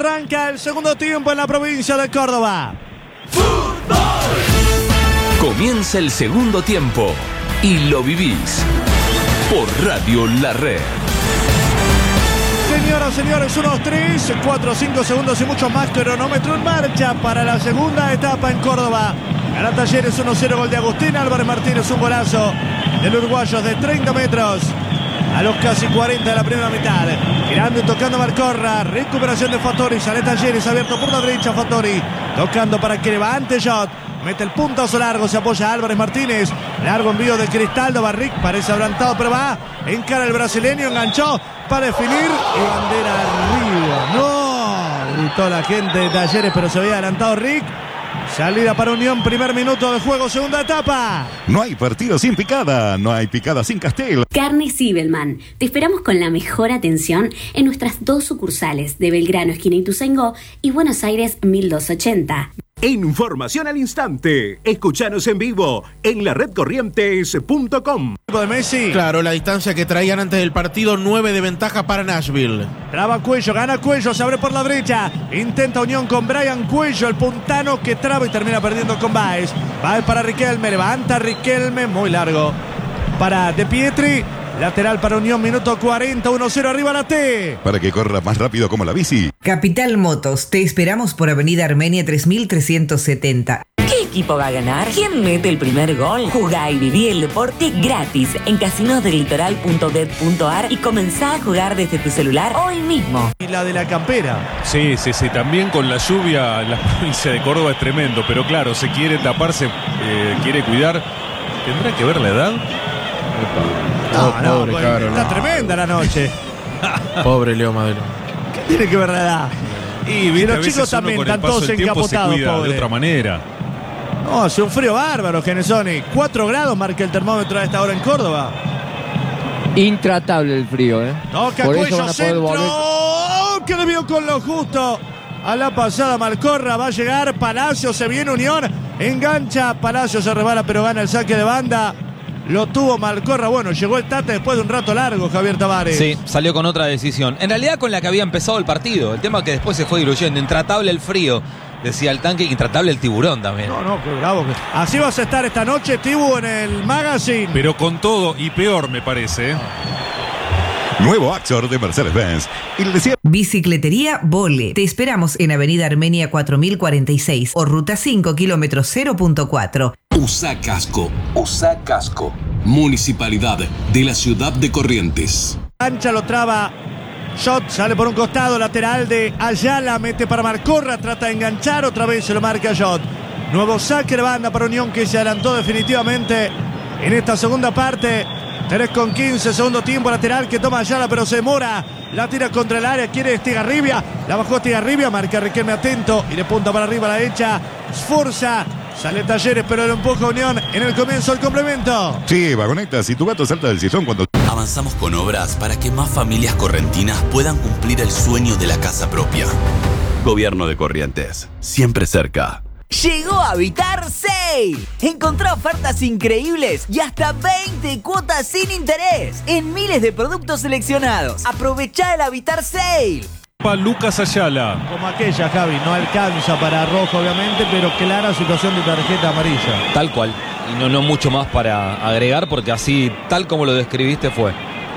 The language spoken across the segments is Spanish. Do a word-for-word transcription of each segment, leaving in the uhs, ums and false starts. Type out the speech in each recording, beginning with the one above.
Arranca el segundo tiempo en la provincia de Córdoba. Comienza el segundo tiempo y lo vivís por Radio La Red. Señoras, señores, unos tres, cuatro, cinco segundos y mucho más. Cronómetro en marcha para la segunda etapa en Córdoba. Gana Talleres uno cero, gol de Agustín Álvarez Martínez, un golazo del uruguayo de treinta metros a los casi cuarenta de la primera mitad. Girando y tocando Malcorra, recuperación de Fattori, sale Talleres, abierto por la derecha Fattori, tocando para que levante Shot. Mete el puntazo largo, se apoya Álvarez Martínez. Largo envío de Cristaldo, Barric parece adelantado, pero va. Encara el brasileño, enganchó para definir y bandera arriba. ¡No! Gritó la gente de Talleres, pero se había adelantado Rick. Salida para Unión, primer minuto de juego, segunda etapa. No hay partido sin picada, no hay picada sin Castel. Carnes Zibelman. Te esperamos con la mejor atención en nuestras dos sucursales de Belgrano, esquina Ituzaingó, y Buenos Aires mil doscientos ochenta. Información al instante. Escuchanos en vivo en la red corrientes punto com. De Messi. Claro, la distancia que traían antes del partido, nueve de ventaja para Nashville. Traba Cuello, gana Cuello, se abre por la derecha. Intenta unión con Brian Cuello, el puntano que traba y termina perdiendo con Baez. Baez para Riquelme, levanta Riquelme, muy largo para De Pietri. Lateral para Unión, minuto cuarenta, uno cero arriba la T. Para que corra más rápido como la bici. Capital Motos, te esperamos por Avenida Armenia tres mil trescientos setenta. ¿Qué equipo va a ganar? ¿Quién mete el primer gol? Jugá y viví el deporte gratis en casinos del litoral punto bet punto ar y comenzá a jugar desde tu celular hoy mismo. Y la de la campera. Sí, sí, sí, también con la lluvia la provincia de Córdoba es tremendo, pero claro, se quiere taparse, eh, quiere cuidar. ¿Tendrá que ver la edad? No, oh, no, pobre pues, Caro, está no. tremenda la noche. Pobre Leo Madero. ¿Qué tiene que ver la edad? Y, Y viste, los a veces chicos uno también con el están paso todos del tiempo se encapotados, cuida pobre. de otra manera. No, hace un frío bárbaro, Genesoni. cuatro grados marca el termómetro a esta hora en Córdoba. Intratable el frío, ¿eh? Toca Por eso Cuello, van a poder centro. volver. ¡Oh! Que le vio con lo justo. A la pasada Malcorra, va a llegar Palacio, se viene Unión. Engancha, Palacio se resbala, pero gana el saque de banda. Lo tuvo Malcorra. Bueno, llegó el Tate después de un rato largo, Javier Tavares. Sí, salió con otra decisión. En realidad con la que había empezado el partido. El tema que después se fue diluyendo. Intratable el frío, decía el tanque. Intratable el tiburón también. No, no, qué bravo. Así vas a estar esta noche, Tibu, en el Magazine. Pero con todo y peor, me parece. Nuevo Axor de Mercedes-Benz. Y le decía... Bicicletería Vole. Te esperamos en Avenida Armenia cuatro mil cuarenta y seis o Ruta cinco, kilómetro cero punto cuatro. Usa casco, usa casco. Municipalidad de la ciudad de Corrientes. Ancha lo traba. Shot sale por un costado, lateral de Ayala, mete para Malcorra, trata de enganchar, otra vez se lo marca Shot. Nuevo saque de banda para Unión que se adelantó definitivamente en esta segunda parte. tres con quince, segundo tiempo, lateral que toma Ayala pero se demora. La tira contra el área, quiere Estigarribia. La bajó Estigarribia, marca Riquelme atento y le punta para arriba a la derecha. Sforza, sale Talleres pero lo empuja Unión en el comienzo del complemento. Sí, vagoneta, si tu gato salta del sillón cuando... Avanzamos con obras para que más familias correntinas puedan cumplir el sueño de la casa propia. Gobierno de Corrientes, siempre cerca. Llegó Habitar Sale. Encontrá ofertas increíbles y hasta veinte cuotas sin interés en miles de productos seleccionados. Aprovechá el Habitar Sale. Lucas Ayala. Como aquella, Javi, no alcanza para rojo obviamente, pero clara situación de tarjeta amarilla. Tal cual. Y no, no mucho más para agregar porque así, tal como lo describiste, fue.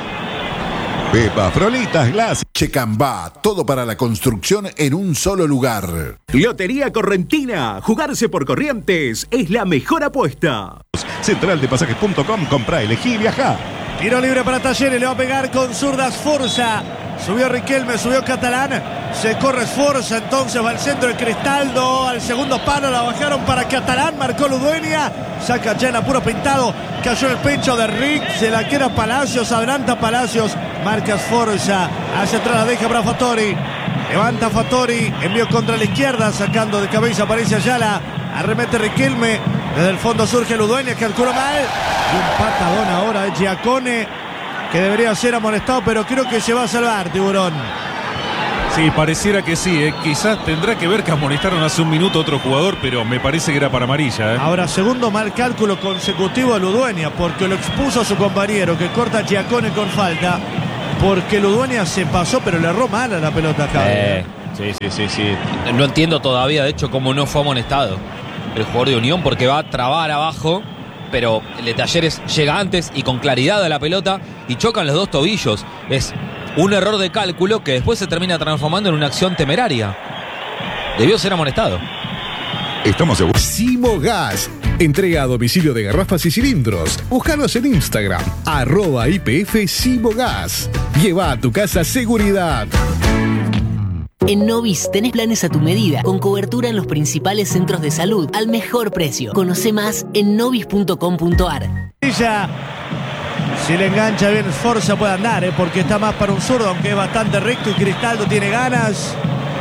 Pepa, Frolitas, Glass. Checambá, todo para la construcción en un solo lugar. Lotería Correntina. Jugarse por Corrientes es la mejor apuesta. Central de pasajes punto com, compra, elegí y viajá. Tiro libre para Talleres, le va a pegar con zurda Sforza. Subió Riquelme, subió Catalán. Se corre Sforza, entonces va al centro de Cristaldo. Al segundo palo la bajaron para Catalán. Marcó Ludueña. Saca ya en apuro pintado. Cayó en el pecho de Rick. Se la queda Palacios. Adelanta Palacios. Marca Sforza. Hacia atrás la deja para Fattori. Levanta Fattori. Envío contra la izquierda. Sacando de cabeza aparece Ayala. Arremete Riquelme. Desde el fondo surge Ludueña. Calcula mal. Y un patadón ahora de Giacone, que debería ser amonestado, pero creo que se va a salvar, Tiburón. Sí, pareciera que sí, ¿eh? Quizás tendrá que ver que amonestaron hace un minuto a otro jugador, pero me parece que era para amarilla, ¿eh? Ahora, segundo mal cálculo consecutivo de Ludueña, porque lo expuso a su compañero, que corta Giacone con falta, porque Ludueña se pasó, pero le erró mal a la pelota acá. Eh, Sí, sí, sí, sí. No entiendo todavía, de hecho, cómo no fue amonestado el jugador de Unión, porque va a trabar abajo, pero el de Talleres llega antes y con claridad a la pelota y chocan los dos tobillos. Es un error de cálculo que después se termina transformando en una acción temeraria. Debió ser amonestado. Estamos seguros. Simogas. Entrega a domicilio de garrafas y cilindros. Búscanos en Instagram. Arroba I P F Simogas. Lleva a tu casa seguridad. En Novis tenés planes a tu medida, con cobertura en los principales centros de salud, al mejor precio. Conoce más en novis punto com punto ar. Si le engancha bien Sforza puede andar, ¿eh? Porque está más para un zurdo, aunque es bastante recto y Cristaldo tiene ganas.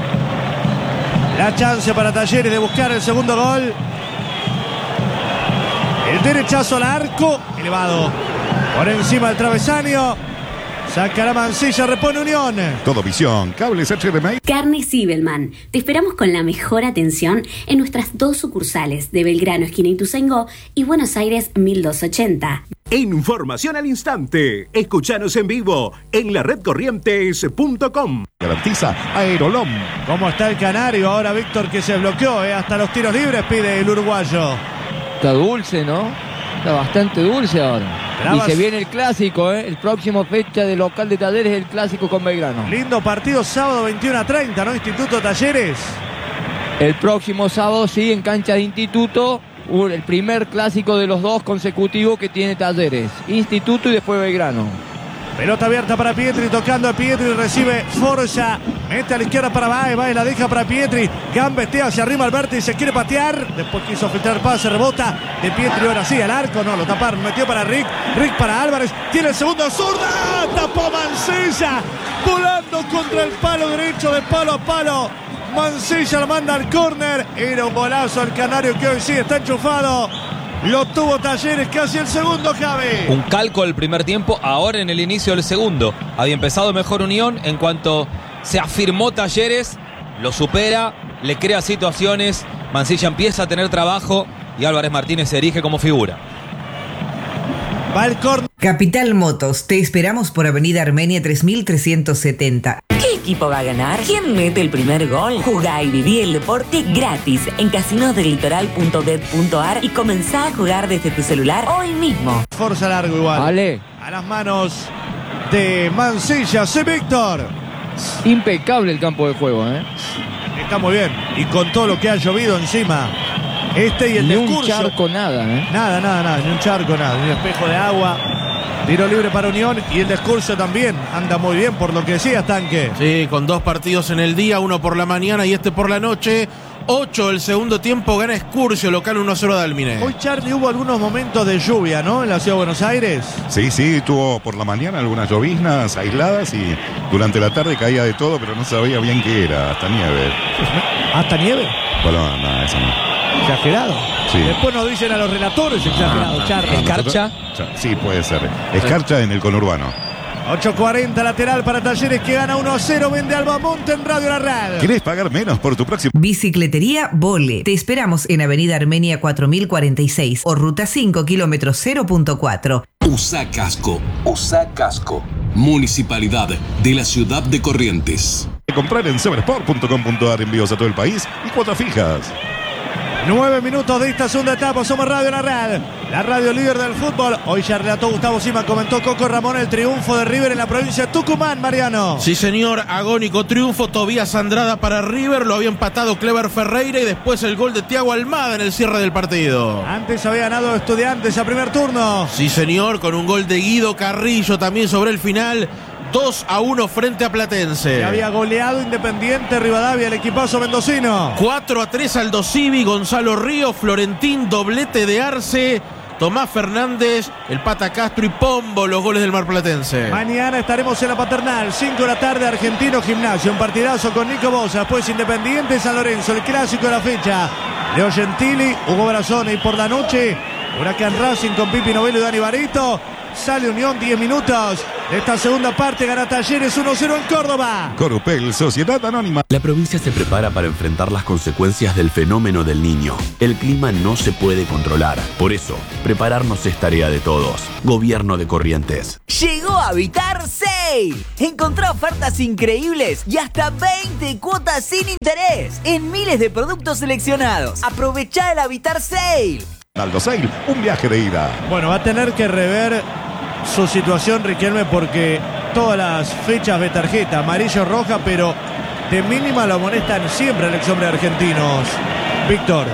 La chance para Talleres de buscar el segundo gol. El derechazo al arco, elevado por encima del travesaño. Saca la Mansilla, repone Unión. Todo Visión, cables H D M I. Carne Sibelman. Te esperamos con la mejor atención en nuestras dos sucursales de Belgrano, esquina Ituzaingó, y Buenos Aires mil doscientos ochenta. Información al instante. Escuchanos en vivo en la red corrientes punto com. Garantiza Aerolom. ¿Cómo está el canario? Ahora Víctor, que se bloqueó, ¿eh? Hasta los tiros libres pide el uruguayo. Está dulce, ¿no? Está bastante dulce ahora. Trabas. Y se viene el clásico, ¿eh? El próximo fecha de local de Talleres, el clásico con Belgrano. Lindo partido, sábado veintiuno a treinta, ¿no? Instituto Talleres. El próximo sábado, sí, en cancha de Instituto. El primer clásico de los dos consecutivos que tiene Talleres. Instituto y después Belgrano. Pelota abierta para Pietri, tocando a Pietri, recibe Forza, mete a la izquierda para Baez, Baez la deja para Pietri, gambetea hacia arriba Alberti, se quiere patear, después quiso filtrar pase, rebota de Pietri, ahora sí, al arco, no, lo taparon, metió para Rick, Rick para Álvarez, tiene el segundo, zurda, tapó Mansilla, volando contra el palo derecho, de palo a palo, Mansilla lo manda al córner, era un golazo al canario que hoy sí está enchufado. Lo tuvo Talleres, casi el segundo, Javi. Un calco del primer tiempo, ahora en el inicio del segundo. Había empezado mejor Unión, en cuanto se afirmó Talleres, lo supera, le crea situaciones, Mansilla empieza a tener trabajo y Álvarez Martínez se erige como figura. Va el córner. Capital Motos, te esperamos por Avenida Armenia tres mil trescientos setenta. ¿Qué equipo va a ganar? ¿Quién mete el primer gol? Jugá y viví el deporte gratis en casinos del litoral punto bet punto ar y comenzá a jugar desde tu celular hoy mismo. Forza largo igual. Vale. A las manos de Mansilla. Sí, Víctor. Impecable el campo de juego, ¿eh? Está muy bien. Y con todo lo que ha llovido encima. Este y el ni discurso. Un charco, nada, ¿eh? Nada, nada, nada. Ni un charco, nada. Ni un espejo de agua. Tiro libre para Unión y el discurso también anda muy bien por lo que decías, Tanque. Sí, con dos partidos en el día, uno por la mañana y este por la noche. ocho el segundo tiempo, gana Excursio, local uno cero de Almine. Hoy, Charlie, hubo algunos momentos de lluvia, ¿no? En la ciudad de Buenos Aires. Sí, sí, tuvo por la mañana algunas lloviznas aisladas y durante la tarde caía de todo, pero no sabía bien qué era, hasta nieve. ¿Hasta nieve? Bueno, no, eso no. Exagerado. Sí. Después nos dicen a los relatores exagerado, ah, Charlie. ¿Escarcha? Sí, puede ser. Escarcha en el conurbano. ocho cuarenta lateral para Talleres que gana uno a cero. Vende Albamonte en Radio La Red. ¿Querés pagar menos por tu próximo? Bicicletería Vole. Te esperamos en Avenida Armenia cuatro mil cuarenta y seis o Ruta cinco, kilómetro cero punto cuatro. Usa casco. Usa casco. Municipalidad de la Ciudad de Corrientes. Comprar en seversport punto com punto ar, envíos a todo el país y cuotas fijas. Nueve minutos de esta segunda etapa, somos Radio La Red, la radio líder del fútbol. Hoy ya relató Gustavo Sima, comentó Coco Ramón el triunfo de River en la provincia de Tucumán, Mariano. Sí, señor, agónico triunfo, Tobías Andrada para River, lo había empatado Clever Ferreira y después el gol de Thiago Almada en el cierre del partido. Antes había ganado Estudiantes a primer turno. Sí, señor, con un gol de Guido Carrillo también sobre el final. dos a uno frente a Platense. Y había goleado Independiente Rivadavia, el equipazo mendocino. cuatro a tres Aldo Civi, Gonzalo Río, Florentín, doblete de Arce, Tomás Fernández, el Pata Castro y Pombo, los goles del marplatense. Mañana estaremos en la Paternal, cinco de la tarde, Argentino Gimnasio, un partidazo con Nico Bosa, después Independiente San Lorenzo, el clásico de la fecha. Leo Gentili, Hugo Brazone y por la noche, Huracán Racing con Pipi Novello y Dani Barito. Sale Unión, diez minutos. de esta segunda parte. Gana Talleres uno cero en Córdoba. Corupel, Sociedad Anónima. La provincia se prepara para enfrentar las consecuencias del fenómeno del Niño. El clima no se puede controlar. Por eso, prepararnos es tarea de todos. Gobierno de Corrientes. Llegó a Habitar Sale. Encontrá ofertas increíbles y hasta veinte cuotas sin interés en miles de productos seleccionados. Aprovechá el Habitar Sale. Aldo Sale, un viaje de ida. Bueno, va a tener que rever su situación Riquelme porque todas las fechas de tarjeta, amarillo, roja, pero de mínima lo amonestan siempre al ex hombre argentinos. Víctor.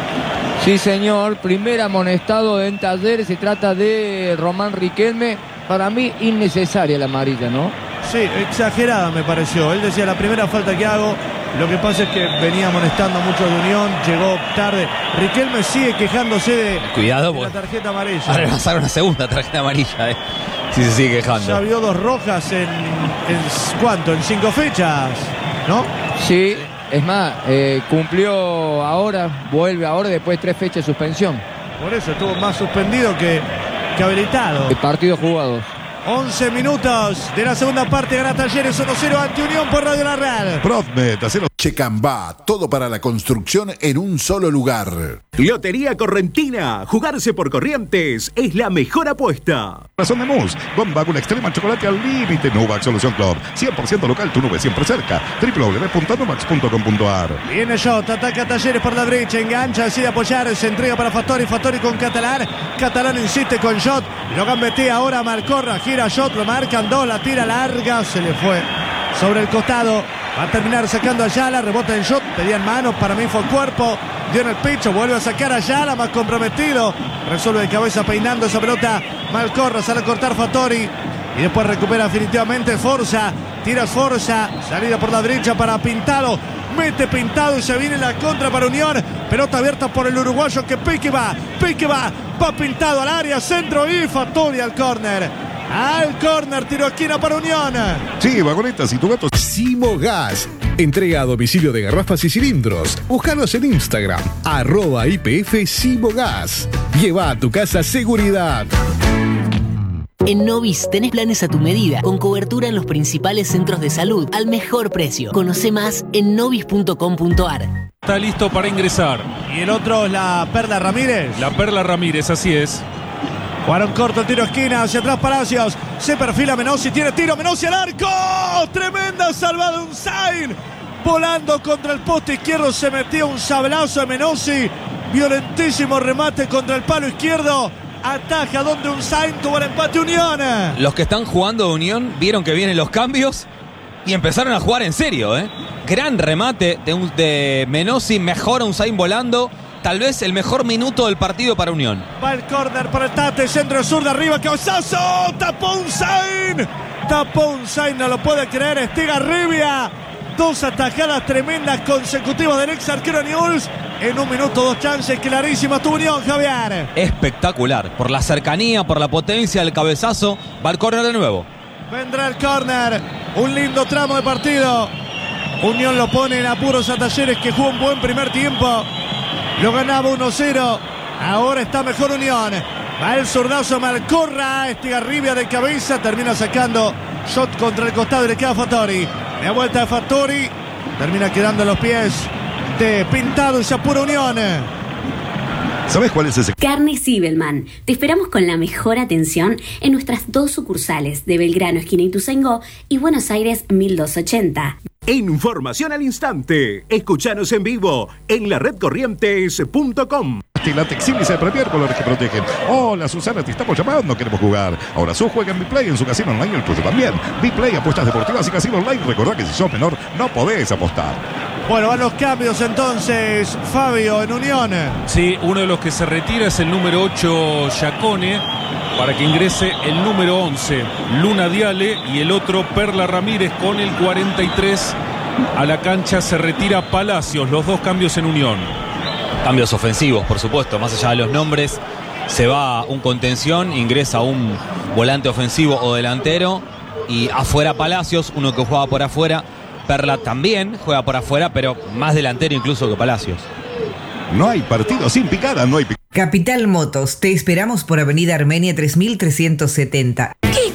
Sí, señor. Primer amonestado en Talleres. Se trata de Román Riquelme. Para mí, innecesaria la amarilla, ¿no? Sí, exagerada me pareció. Él decía, la primera falta que hago. Lo que pasa es que venía amonestando mucho de Unión. Llegó tarde. Riquelme sigue quejándose de, Cuidado, de la tarjeta amarilla. Ahora le va a pasar una segunda tarjeta amarilla, eh. Si se sigue quejando. Ya vio dos rojas en, en ¿cuánto? En cinco fechas, ¿no? Sí, es más, eh, cumplió ahora, vuelve ahora después de tres fechas de suspensión. Por eso estuvo más suspendido que, que habilitado. El partido jugado. once minutos de la segunda parte. Gana Talleres uno cero ante Unión por Radio La Real. Prodmet, acero. Checambá, todo para la construcción en un solo lugar. Lotería Correntina. Jugarse por Corrientes es la mejor apuesta. Razón de Mus. Bomba con extrema chocolate al límite. Nubax Solución Club. cien por ciento local, tu nube siempre cerca. doble u doble u doble u punto nubax punto com punto a r. Viene Shot, ataca Talleres por la derecha, engancha, decide apoyar, se entrega para Fattori, Fattori con Catalán. Catalán insiste con Shot. Lo gambetea ahora Malcorra, gira Shot, lo marcan dos, la tira larga, se le fue sobre el costado. Va a terminar sacando a Ayala, rebota en Shot, pedían manos, para mí fue cuerpo, dio en el pecho, vuelve a sacar a Ayala, más comprometido, resuelve de cabeza peinando esa pelota, Malcorra, sale a cortar Fattori y después recupera definitivamente Forza, tira Forza, salida por la derecha para Pintado, mete Pintado y se viene la contra para Unión, pelota abierta por el uruguayo que pique va, pique va, va Pintado al área, centro y Fattori al córner. Al córner, tiro esquina para Unión. Sí, vagonetas y tu gato. Simo Gas. Entrega a domicilio de garrafas y cilindros. Búscanos en Instagram. Arroba I P F Simo Gas. Lleva a tu casa seguridad. En Novis tenés planes a tu medida, con cobertura en los principales centros de salud, al mejor precio. Conoce más en novis punto com punto a r. Está listo para ingresar. Y el otro es la Perla Ramírez. La Perla Ramírez, así es. Jugaron corto, tiro esquina, hacia atrás Palacios. Se perfila Menossi, tiene tiro, Menossi al arco. Tremenda salvada de Unzain. Volando contra el poste izquierdo, se metió un sablazo de Menossi. Violentísimo remate contra el palo izquierdo. Ataja donde Unzain tuvo el empate Unión. Los que están jugando de Unión vieron que vienen los cambios y empezaron a jugar en serio, ¿eh? Gran remate de, un, de Menossi, mejora Unzain volando. Tal vez el mejor minuto del partido para Unión. Va el córner para el Tate, centro sur de arriba, cabezazo, tapó Unzain. Tapó Unzain, no lo puede creer, Estigarribia. Dos atajadas tremendas consecutivas del ex arquero Newell's. En un minuto, dos chances clarísimas tu Unión, Javier. Espectacular, por la cercanía, por la potencia del cabezazo. Va el córner de nuevo. Vendrá el córner, un lindo tramo de partido. Unión lo pone en apuros a Talleres, que jugó un buen primer tiempo. Lo ganaba uno cero. Ahora está mejor Unión. Va el zurdazo Malcorra. Estigarribia de cabeza. Termina sacando shot contra el costado y le queda a Fattori. Da vuelta a Fattori. Termina quedando en los pies de Pintado y se apura Unión. ¿Sabes cuál es ese? Carne Zibelman. Te esperamos con la mejor atención en nuestras dos sucursales de Belgrano, esquina Ituzaingó, y Buenos Aires mil doscientos ochenta. Información al instante. Escuchanos en vivo en la red corrientes punto com. La Texibis, el Premier, colores que protegen. Hola Susana, te estamos llamando, queremos jugar. Ahora su juega en Biplay, en su casino online, el tuyo también. Biplay, apuestas deportivas y casino online. Recordá que si sos menor no podés apostar. Bueno, van los cambios entonces, Fabio, en Unión. Sí, uno de los que se retira es el número ocho, Giacone, para que ingrese el número once, Luna Diale, y el otro, Perla Ramírez, con el cuarenta y tres. A la cancha se retira Palacios, los dos cambios en Unión. Cambios ofensivos, por supuesto, más allá de los nombres. Se va un contención, ingresa un volante ofensivo o delantero. Y afuera Palacios, uno que juega por afuera. Perla también juega por afuera, pero más delantero incluso que Palacios. No hay partido sin picada, no hay picada. Capital Motos, te esperamos por Avenida Armenia tres mil trescientos setenta. ¿Qué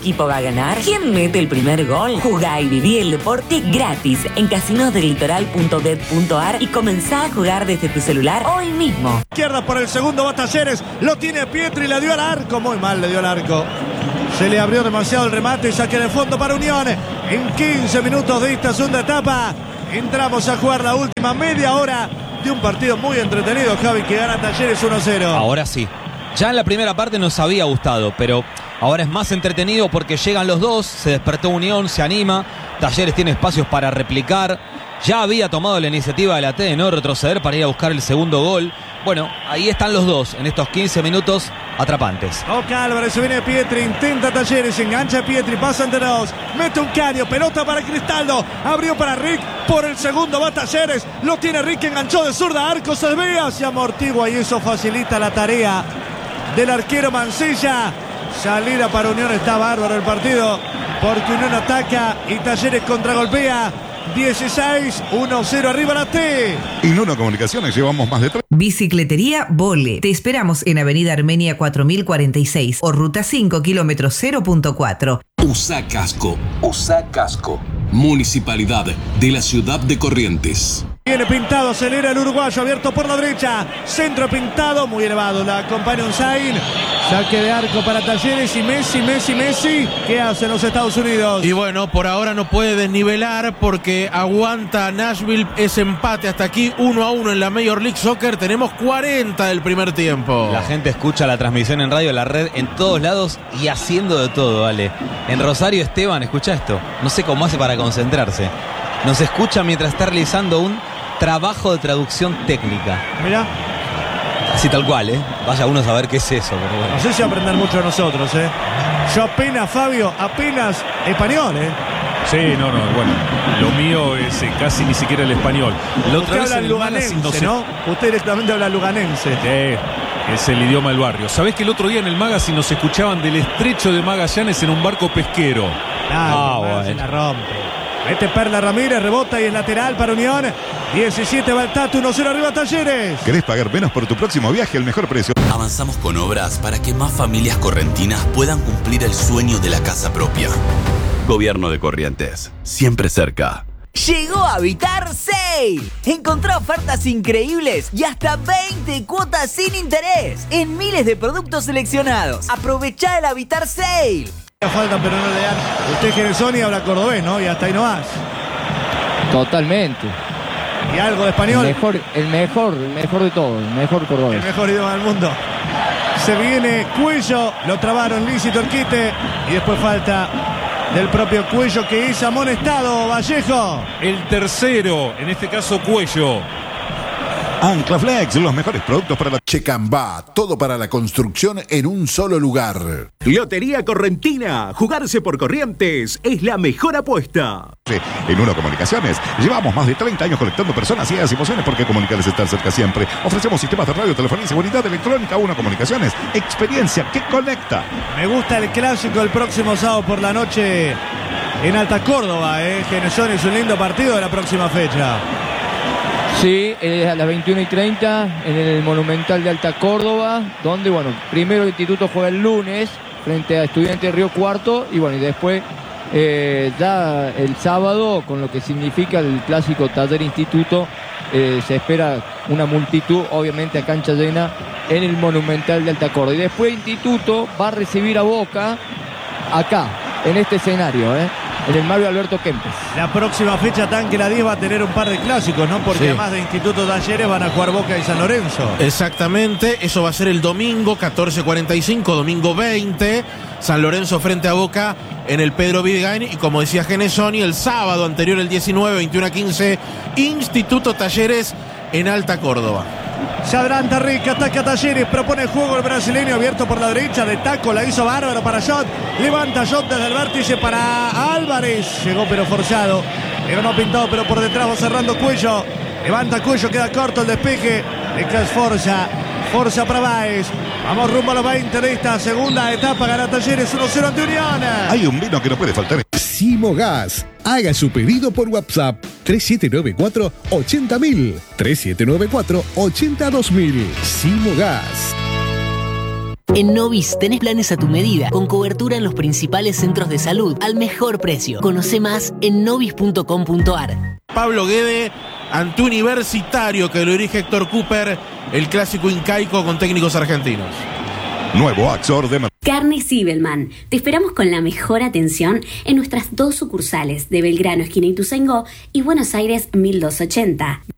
equipo va a ganar? ¿Quién mete el primer gol? Jugá y viví el deporte gratis en casinos del litoral punto bet punto ar y comenzá a jugar desde tu celular hoy mismo. Izquierda por el segundo va Talleres, lo tiene Pietri, le dio al arco, muy mal le dio al arco. Se le abrió demasiado el remate y saque de fondo para Unión. En quince minutos de esta segunda etapa entramos a jugar la última media hora de un partido muy entretenido, Javi, que gana Talleres uno cero. Ahora sí. Ya en la primera parte nos había gustado, pero ahora es más entretenido porque llegan los dos, se despertó Unión, se anima, Talleres tiene espacios para replicar, ya había tomado la iniciativa de la T de no retroceder para ir a buscar el segundo gol. Bueno, ahí están los dos en estos quince minutos atrapantes. Toca Álvarez, se viene Pietri, intenta Talleres, engancha Pietri, pasa entre dos, mete un caño, pelota para Cristaldo, abrió para Rick, por el segundo va Talleres, lo tiene Rick, enganchó de zurda, arco, se desvía, se amortigua y eso facilita la tarea del arquero Mancilla. Salida para Unión, está bárbaro el partido porque Unión ataca y Talleres contragolpea. dieciséis uno cero arriba la T. Y Nuno Comunicaciones llevamos más de tres. Bicicletería Vole. Te esperamos en Avenida Armenia cuatro mil cuarenta y seis o Ruta cinco, kilómetro cero punto cuatro. Usa casco. Usa casco. Municipalidad de la Ciudad de Corrientes. Viene Pintado, acelera el uruguayo, abierto por la derecha. Centro Pintado, muy elevado. La acompaña Unzain. Saque de arco para Talleres y Messi, Messi, Messi. ¿Qué hacen los Estados Unidos? Y bueno, por ahora no puede desnivelar porque aguanta Nashville ese empate hasta aquí, uno a uno en la Major League Soccer. Tenemos cuarenta del primer tiempo. La gente escucha la transmisión en radio, la red, en todos lados y haciendo de todo, vale. En Rosario, Esteban, escucha esto. No sé cómo hace para concentrarse. Nos escucha mientras está realizando un trabajo de traducción técnica. Mirá. Así tal cual, ¿eh? Vaya uno a saber qué es eso. Pero bueno. No sé si aprender mucho nosotros, ¿eh? Yo apenas, Fabio, apenas español, ¿eh? Sí, no, no, bueno. Lo mío es eh, casi ni siquiera el español. La otra Usted vez habla en el luganense, magazine, no sé- ¿no? Usted directamente habla luganense. Sí, es el idioma del barrio. ¿Sabés que el otro día en el magazine nos escuchaban del estrecho de Magallanes en un barco pesquero? Ah, bueno. Se la rompe. Mete Perla Ramírez, rebota y es lateral para Unión. diecisiete va el Tatu, uno cero arriba Talleres. ¿Querés pagar menos por tu próximo viaje? El mejor precio. Avanzamos con obras para que más familias correntinas puedan cumplir el sueño de la casa propia. Gobierno de Corrientes, siempre cerca. Llegó Habitar Sale. Encontrá ofertas increíbles y hasta veinte cuotas sin interés en miles de productos seleccionados. Aprovechá el Habitar Sale. Falta, pero no le dan. Usted Genesoni habla cordobés, ¿no? Y hasta ahí no más. Totalmente. ¿Y algo de español? El mejor, el mejor, el mejor de todo, el mejor cordobés. El mejor idioma del mundo. Se viene Cuello, lo trabaron lícito el quite y después falta del propio Cuello que es amonestado, Vallejo. El tercero, en este caso Cuello. Ancla Flex, los mejores productos para la Checambá, todo para la construcción en un solo lugar. Lotería Correntina. Jugarse por Corrientes es la mejor apuesta. En Uno Comunicaciones llevamos más de treinta años conectando personas, ideas y emociones porque comunicar es estar cerca siempre. Ofrecemos sistemas de radio, telefonía y seguridad electrónica. Uno Comunicaciones, experiencia que conecta. Me gusta el clásico el próximo sábado por la noche en Alta Córdoba, ¿eh? Genesoni es un lindo partido de la próxima fecha. Sí, es a las veintiuna y treinta en el Monumental de Alta Córdoba, donde, bueno, primero el instituto juega el lunes frente a Estudiantes de Río Cuarto y, bueno, y después eh, ya el sábado, con lo que significa el clásico Taller Instituto, eh, se espera una multitud, obviamente a cancha llena, en el Monumental de Alta Córdoba. Y después Instituto va a recibir a Boca acá, en este escenario, ¿eh? en el Mario Alberto Kempes. La próxima fecha Tanque la diez va a tener un par de clásicos, ¿no? Porque Sí. además de Instituto Talleres van a jugar Boca y San Lorenzo. Exactamente, eso va a ser el domingo catorce cuarenta y cinco, domingo veinte, San Lorenzo frente a Boca en el Pedro Vigain y como decía Genesoni, el sábado anterior, el diecinueve, veintiuno a quince, Instituto Talleres en Alta Córdoba. Se adelanta Rick, ataca a Talleres, propone el juego el brasileño abierto por la derecha, de taco, la hizo bárbaro para Jot, levanta Jot desde el vértice para Álvarez, llegó pero forzado, pero no pintado, pero por detrás va cerrando Cuello, levanta Cuello, queda corto el despeje, le cae Forza, Forza para Báez, vamos rumbo a los veinte de esta segunda etapa, gana Talleres uno cero ante Unión. Hay un vino que no puede faltar. Simo Gas. Haga su pedido por WhatsApp tres siete nueve cuatro ochenta mil, tres siete nueve cuatro ochenta dos mil. Simo Gas. En Novis tenés planes a tu medida, con cobertura en los principales centros de salud, al mejor precio. Conoce más en novis punto com punto ar. Pablo Guede ante Universitario, que lo dirige Héctor Cooper, el clásico incaico con técnicos argentinos. Nuevo Axor de... Carne Zibelman. Te esperamos con la mejor atención en nuestras dos sucursales de Belgrano, esquina Ituzaingó, y Buenos Aires mil doscientos ochenta.